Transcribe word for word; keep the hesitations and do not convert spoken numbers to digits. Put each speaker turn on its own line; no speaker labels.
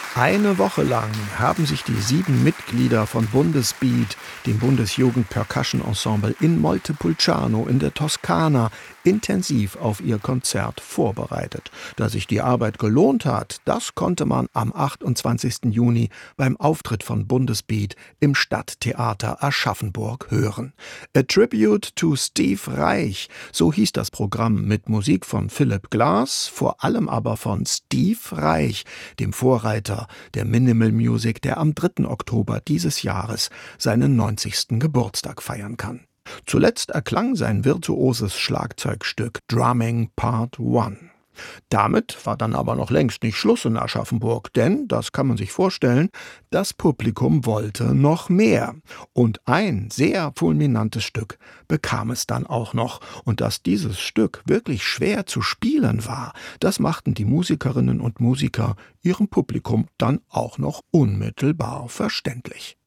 Eine Woche lang haben sich die sieben Mitglieder von Bundesbeat, dem Bundesjugend-Percussion-Ensemble in Montepulciano in der Toskana, intensiv auf ihr Konzert vorbereitet. Da sich die Arbeit gelohnt hat, das konnte man am achtundzwanzigsten Juni beim Auftritt von Bundesbeat im Stadttheater Aschaffenburg hören. A Tribute to Steve Reich, so hieß das Programm mit Musik von Philip Glass, vor allem aber von Steve Reich, dem Vorreiter der Minimal Music, der am dritten Oktober dieses Jahres seinen neunzigsten Geburtstag feiern kann. Zuletzt erklang sein virtuoses Schlagzeugstück Drumming Part eins. Damit war dann aber noch längst nicht Schluss in Aschaffenburg, denn, das kann man sich vorstellen, das Publikum wollte noch mehr. Und ein sehr fulminantes Stück bekam es dann auch noch. Und dass dieses Stück wirklich schwer zu spielen war, das machten die Musikerinnen und Musiker ihrem Publikum dann auch noch unmittelbar verständlich.